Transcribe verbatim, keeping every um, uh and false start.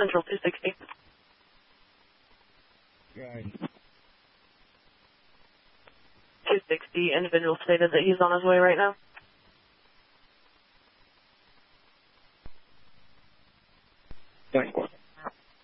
Central two sixty. Good. two sixty, individual stated that he's on his way right now.